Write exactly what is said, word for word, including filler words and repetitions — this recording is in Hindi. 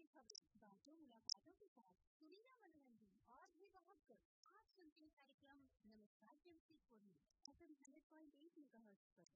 खबरें, बातों मुलाकातों के साथ सुरीला मनोरंजन और भी बहुत कुछ। आप सुनते हैं कार्यक्रम नमस्कार जमशेदपुर में F am hundred point eight megahertz पर।